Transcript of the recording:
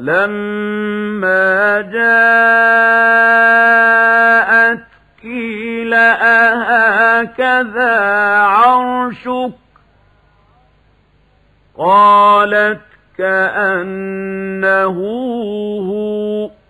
فلما جاءت قيل أهكذا عرشك قالت كأنه هو